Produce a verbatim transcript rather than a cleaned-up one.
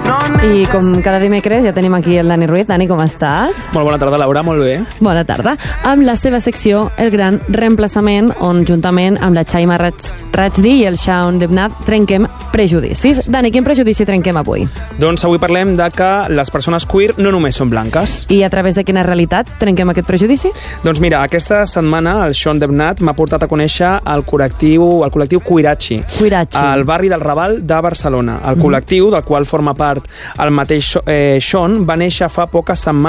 I com cada dimecres ja tenim aquí el Dani Ruiz. Dani, com estàs? Molt bona tarda, Laura, molt bé. Bona tarda. Amb la seva secció El Gran Reemplaçament, on juntament amb la Chaima Rajdi i el Shaun Debnat trenquem prejudicis. Dani, quin prejudici trenquem avui? Doncs avui parlem de que les persones queer no només són blanques. I a través de quina realitat trenquem aquest prejudici? Doncs mira, aquesta setmana el Shaun Debnat m'ha portat a conèixer el col·lectiu, el col·lectiu Queerachi, Queerachi. al barri del Raval de Barcelona. El col·lectiu, del qual forma part el mateix eh, Shaun, va néixer fa poques setmanes